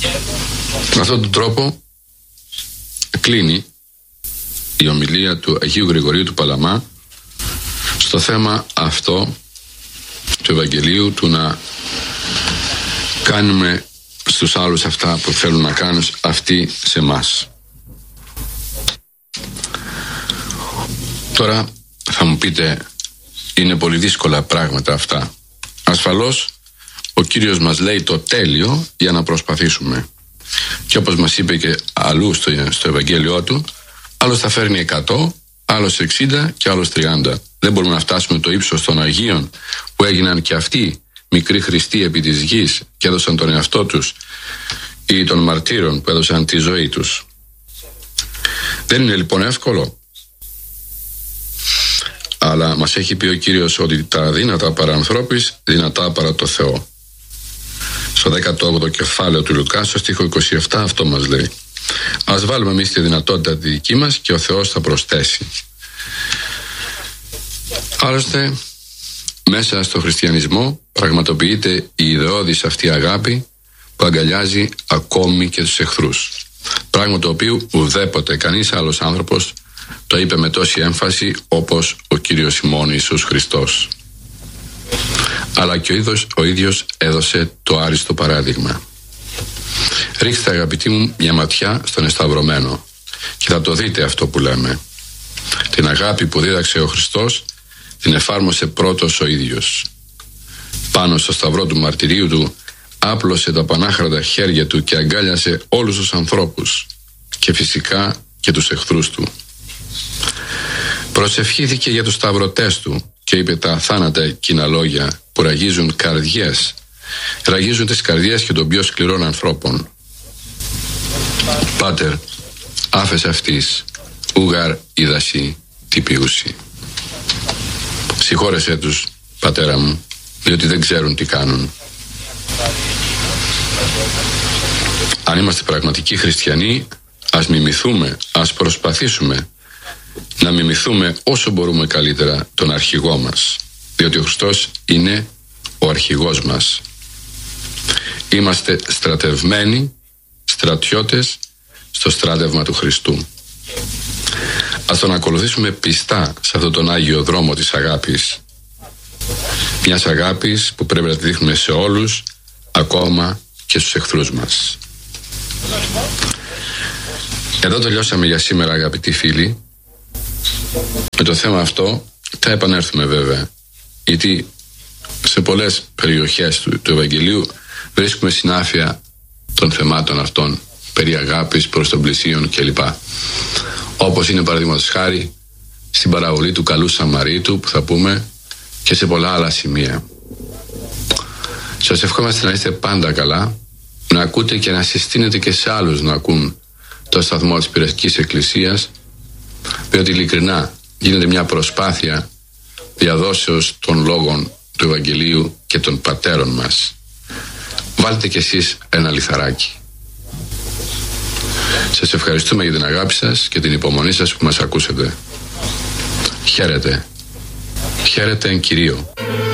Με αυτόν τον τρόπο κλείνει η ομιλία του Αγίου Γρηγορίου του Παλαμά στο θέμα αυτό του Ευαγγελίου, του να κάνουμε στους άλλους αυτά που θέλουν να κάνουν αυτοί σε μας. Τώρα θα μου πείτε, είναι πολύ δύσκολα πράγματα αυτά. Ασφαλώς ο Κύριος μας λέει το τέλειο για να προσπαθήσουμε. Και όπως μας είπε και αλλού στο Ευαγγέλιό του, άλλος θα φέρνει 100, άλλος 60 και άλλος 30. Δεν μπορούμε να φτάσουμε το ύψος των Αγίων που έγιναν και αυτοί μικροί Χριστοί επί της γης και έδωσαν τον εαυτό τους, ή των μαρτύρων που έδωσαν τη ζωή τους. Δεν είναι λοιπόν εύκολο, αλλά μας έχει πει ο Κύριος ότι τα αδύνατα παρά ανθρώπης, δυνατά παρά το Θεό. Στο 18ο κεφάλαιο του Λουκά, στο στίχο 27, αυτό μας λέει. Ας βάλουμε εμείς τη δυνατότητα τη δική μας και ο Θεός θα προσθέσει. Άλλωστε, μέσα στο χριστιανισμό πραγματοποιείται η ιδεώδης αυτή αγάπη που αγκαλιάζει ακόμη και τους εχθρούς. Πράγμα το οποίο ουδέποτε κανείς άλλος άνθρωπος το είπε με τόση έμφαση όπως ο Κύριος ημών Ιησούς Χριστός. Αλλά και ο ίδιος έδωσε το άριστο παράδειγμα. Ρίξτε, αγαπητοί μου, μια ματιά στον εσταυρωμένο και θα το δείτε αυτό που λέμε. Την αγάπη που δίδαξε ο Χριστός την εφάρμοσε πρώτος ο ίδιος. Πάνω στο σταυρό του μαρτυρίου του άπλωσε τα πανάχρατα χέρια του και αγκάλιασε όλους τους ανθρώπους και φυσικά και τους εχθρούς του. Προσευχήθηκε για τους σταυρωτές του και είπε τα αθάνατα κοινά λόγια που ραγίζουν καρδιές. Ραγίζουν τις καρδιές και των πιο σκληρών ανθρώπων. Πάτερ, άφες αυτής, ούγαρ είδασι τι ποιούσι. Συγχώρεσέ τους, πατέρα μου, διότι δεν ξέρουν τι κάνουν. Αν είμαστε πραγματικοί χριστιανοί, ας μιμηθούμε, ας προσπαθήσουμε να μιμηθούμε όσο μπορούμε καλύτερα τον αρχηγό μας, διότι ο Χριστός είναι ο αρχηγός μας. Είμαστε στρατευμένοι, στρατιώτες στο στράτευμα του Χριστού. Ας τον ακολουθήσουμε πιστά σε αυτόν τον Άγιο δρόμο της αγάπης. Μιας αγάπης που πρέπει να τη δείχνουμε σε όλους, ακόμα και στους εχθρούς μας. Εδώ τελειώσαμε για σήμερα, αγαπητοί φίλοι. Με το θέμα αυτό θα επανέλθουμε βέβαια, γιατί σε πολλές περιοχές του Ευαγγελίου βρίσκουμε συνάφεια των θεμάτων αυτών περί αγάπης προς τον πλησίον κλπ. Όπως είναι παραδείγματος χάρη στην παραβολή του καλού Σαμαρίτου που θα πούμε και σε πολλά άλλα σημεία. Σας ευχόμαστε να είστε πάντα καλά, να ακούτε και να συστήνετε και σε άλλους να ακούν το σταθμό της Πειραιωτικής Εκκλησίας, διότι ειλικρινά γίνεται μια προσπάθεια διαδόσεως των λόγων του Ευαγγελίου και των πατέρων μας. Βάλτε κι εσείς ένα λιθαράκι. Σας ευχαριστούμε για την αγάπη σας και την υπομονή σας που μας ακούσετε. Χαίρετε. Χαίρετε εν Κυρίω.